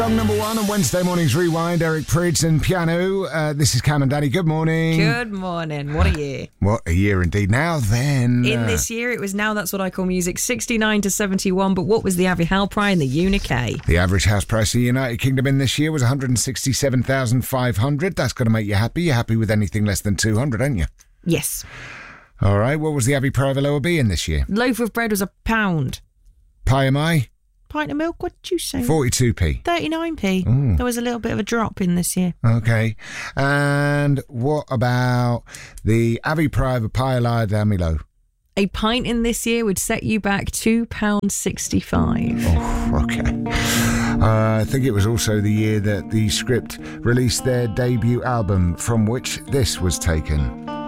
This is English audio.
Song number one on Wednesday morning's Rewind, Eric Prydz and Piano. This is Cam and Danny. Good morning. Good morning. What a year. What a year indeed. Now then. In this year, it was Now That's What I Call Music, 69 to 71. But what was the Avi Halpri and the Unique? The average house price in the United Kingdom in this year was 167,500. That's going to make you happy. You're happy with anything less than 200, aren't you? Yes. All right. What was the Avi Private Lower B in this year? Loaf of bread was £1. Pie am I? Pint of milk, what did you say? 42p. 39p. Ooh. There was a little bit of a drop in this year. Okay. And what about the Avi Private Pie Lard Amilo? A pint in this year would set you back £2.65. Oh, okay. I think it was also the year that the Script released their debut album, from which this was taken.